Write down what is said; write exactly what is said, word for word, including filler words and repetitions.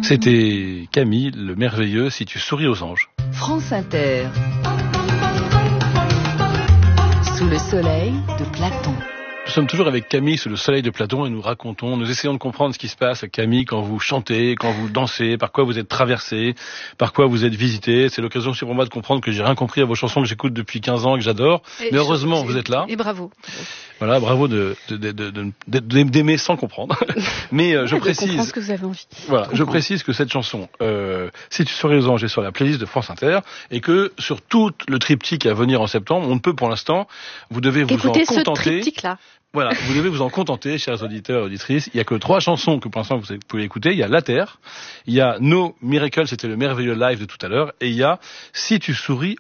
C'était Camille, le merveilleux, si tu souris aux anges. France Inter. Sous le soleil de Platon. Nous sommes toujours avec Camille sous le soleil de Platon et nous racontons, nous essayons de comprendre ce qui se passe, Camille, quand vous chantez, quand vous dansez, par quoi vous êtes traversé, par quoi vous êtes visité. C'est l'occasion aussi pour moi de comprendre que j'ai rien compris à vos chansons que j'écoute depuis quinze ans et que j'adore. Et mais heureusement, je, vous êtes là. Et bravo. Voilà, bravo de, de, de, de, de, de d'aimer sans comprendre. Mais euh, je ouais, précise. comprends ce que vous avez envie. Voilà, je précise que cette chanson, euh, si tu souris aux anges, est sur la playlist de France Inter et que sur tout le triptyque à venir en septembre, on ne peut pour l'instant, vous devez vous Écoutez en contenter. Écoutez ce triptyque-là. Voilà, vous devez vous en contenter, chers auditeurs et auditrices. Il y a que trois chansons que pour l'instant vous pouvez écouter. Il y a La Terre, il y a No Miracle, c'était le merveilleux live de tout à l'heure, et il y a Si tu souris